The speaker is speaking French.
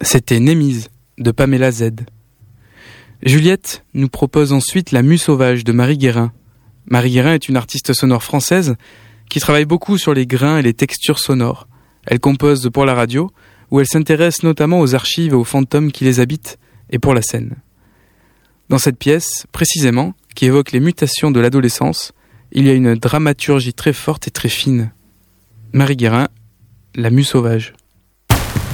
C'était Némise de Pamela Z. Juliette nous propose ensuite La Mue sauvage de Marie Guérin. Marie Guérin est une artiste sonore française qui travaille beaucoup sur les grains et les textures sonores. Elle compose pour la radio, où elle s'intéresse notamment aux archives et aux fantômes qui les habitent, et pour la scène. Dans cette pièce, précisément, qui évoque les mutations de l'adolescence, il y a une dramaturgie très forte et très fine. Marie Guérin, La Mue sauvage.